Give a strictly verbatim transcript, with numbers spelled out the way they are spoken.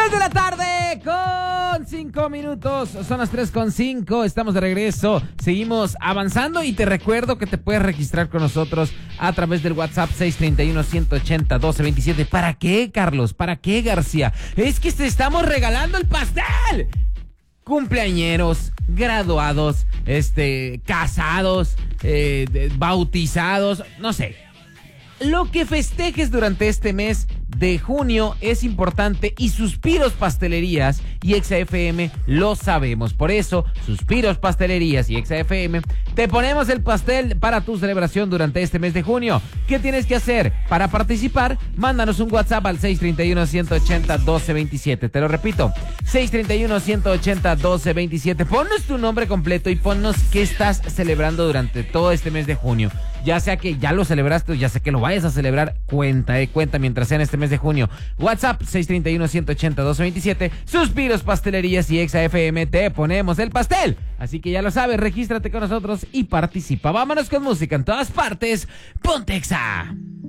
tres de la tarde con cinco minutos. Son las tres con cinco. Estamos de regreso. Seguimos avanzando y te recuerdo que te puedes registrar con nosotros a través del WhatsApp seis tres uno, uno ocho cero, uno dos dos siete. ¿Para qué, Carlos? ¿Para qué, García? Es que te estamos regalando el pastel. Cumpleañeros, graduados, este, casados, eh, bautizados, no sé. Lo que festejes durante este mes de junio es importante y Suspiros Pastelerías y Exa F M lo sabemos. Por eso, Suspiros Pastelerías y Exa F M te ponemos el pastel para tu celebración durante este mes de junio. ¿Qué tienes que hacer? Para participar, mándanos un WhatsApp al seis tres uno, uno ocho cero, uno dos dos siete. Te lo repito, seis tres uno, uno ocho cero, uno dos dos siete. Ponnos tu nombre completo y ponnos qué estás celebrando durante todo este mes de junio. Ya sea que ya lo celebraste o ya sea que lo vayas a celebrar, cuenta, eh, cuenta mientras sea en este mes de junio. WhatsApp seis tres uno, uno ocho cero, uno dos dos siete. Suspiros Pastelerías y Exa F M, te ponemos el pastel. Así que ya lo sabes, regístrate con nosotros y participa. Vámonos con música en todas partes. Ponte Exa.